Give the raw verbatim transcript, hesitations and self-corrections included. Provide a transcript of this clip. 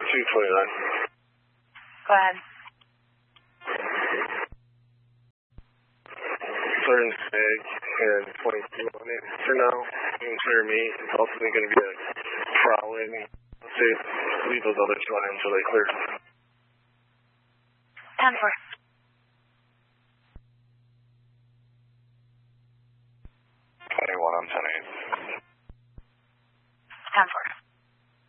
two twenty-nine. Go ahead. Clearing Snag and twenty-two on it for now. You can clear me. It's ultimately going to be a prowling. Let's say leave those other two on until they clear. ten four.